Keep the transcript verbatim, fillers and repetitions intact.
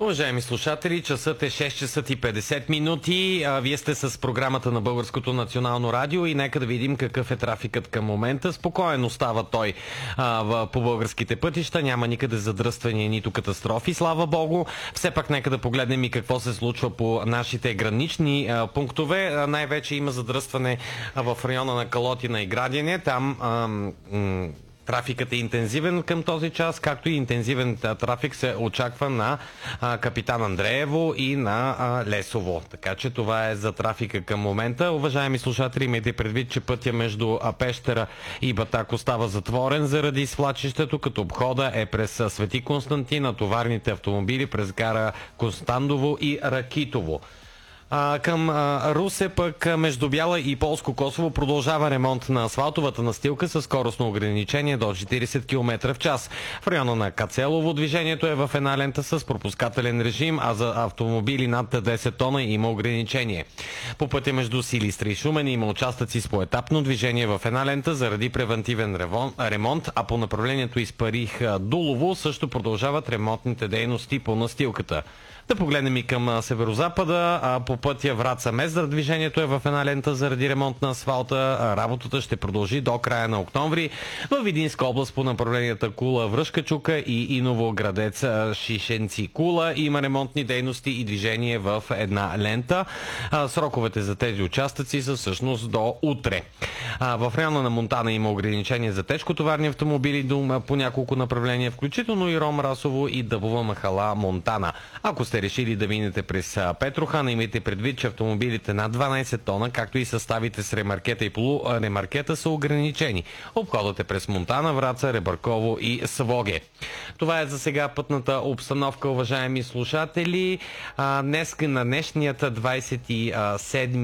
Уважаеми слушатели, часът е шест часа и петдесет минути. А, вие сте с програмата на Българското национално радио и нека да видим какъв е трафикът към момента. Спокоен остава той а, в, по българските пътища. Няма никъде задръствания, нито катастрофи, слава Богу. Все пак нека да погледнем и какво се случва по нашите гранични а, пунктове. А, най-вече има задръстване а, в района на Калотина и Градине. Там а, м- трафикът е интензивен към този час, както и интензивен трафик се очаква на а, Капитан Андреево и на а, Лесово. Така че това е за трафика към момента. Уважаеми слушатели, имайте предвид, че пътя между Пещера и Батак остава затворен заради свлачището, като обхода е през Свети Константин, а товарните автомобили през гара Константово и Ракитово. А, към а, Русе пък между Бяла и Полско Косово продължава ремонт на асфалтовата настилка с скоростно ограничение до четиридесет километра в час. В района на Кацелово движението е в една лента с пропускателен режим, а за автомобили над десет тона има ограничение. По пътя между Силистра и Шумен има участъци с поетапно движение в една лента заради превентивен ремонт, а по направлението Испарих-Дулово също продължават ремонтните дейности по настилката. Да погледнем и към северозапада. А по пътя Враца-Мездра движението е в една лента заради ремонт на асфалта. Работата ще продължи до края на октомври. В Видинска област по направленията Кула-Връшка чука и Иново-Градец Шишенци-Кула има ремонтни дейности и движение в една лента. Сроковете за тези участъци са всъщност до утре. В района на Монтана има ограничения за тежкотоварни автомобили по няколко направления, включително и Ром Расово и Дъбова махала Монтана. Ако сте решили да минете през Петрохан, имайте предвид, че автомобилите над дванадесет тона, както и съставите с ремаркета и полуремаркета са ограничени. Обходът е през Монтана, Враца, Ребърково и Своге. Това е за сега пътната обстановка, уважаеми слушатели. Днес на днешният двадесет и седми